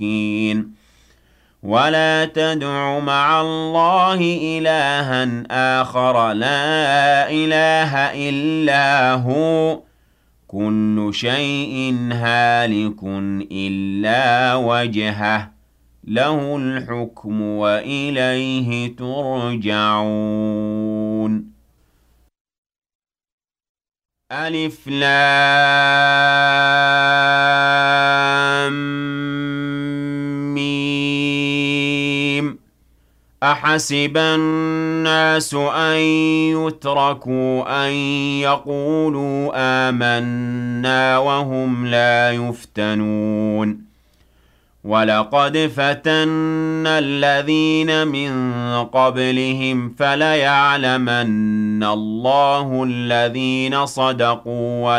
المشركين ولا تدع مع الله إلها آخر لا إله إلا هو كل شيء هالك إلا وجهه له الحكم وإليه ترجعون ألف لام ميم أحسب الناس أن يتركوا أن يقولوا آمنا وهم لا يفتنون ولقد فتنا الذين من قبلهم فليعلمن الله الذين صدقوا